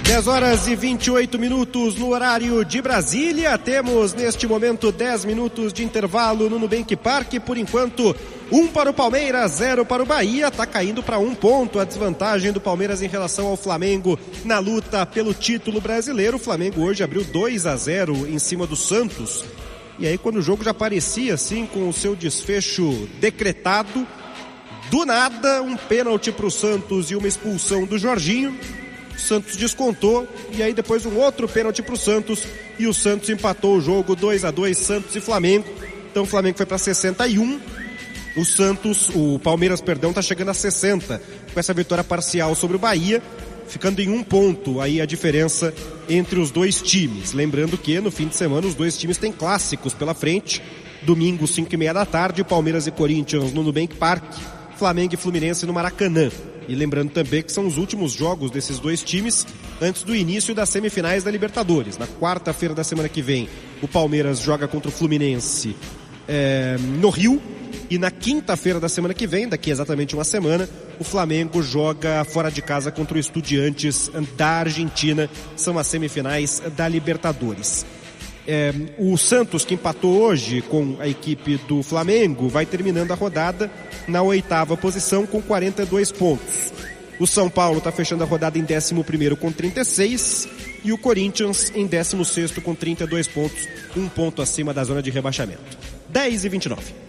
10 horas e 28 minutos no horário de Brasília. Temos neste momento 10 minutos de intervalo no Nubank Park. Por enquanto, 1 para o Palmeiras, 0 para o Bahia. Está caindo para 1 ponto a desvantagem do Palmeiras em relação ao Flamengo na luta pelo título brasileiro. O Flamengo hoje abriu 2-0 em cima do Santos. E aí, quando o jogo já parecia assim, com o seu desfecho decretado, do nada, um pênalti para o Santos e uma expulsão do Jorginho. O Santos descontou e aí depois um outro pênalti para o Santos e o Santos empatou o jogo 2-2, Santos e Flamengo. Então o Flamengo foi para 61, o Palmeiras, está chegando a 60 com essa vitória parcial sobre o Bahia, ficando em 1 ponto aí a diferença entre os dois times. Lembrando que no fim de semana os dois times têm clássicos pela frente, domingo 5:30 da tarde, Palmeiras e Corinthians no Nubank Park, Flamengo e Fluminense no Maracanã. E lembrando também que são os últimos jogos desses dois times antes do início das semifinais da Libertadores. Na quarta-feira da semana que vem, o Palmeiras joga contra o Fluminense no Rio. E na quinta-feira da semana que vem, daqui exatamente uma semana, o Flamengo joga fora de casa contra o Estudiantes da Argentina. São as semifinais da Libertadores. O Santos, que empatou hoje com a equipe do Flamengo, vai terminando a rodada na 8ª posição com 42 pontos. O São Paulo está fechando a rodada em 11º com 36 e o Corinthians em 16º com 32 pontos, 1 ponto acima da zona de rebaixamento. 10:29.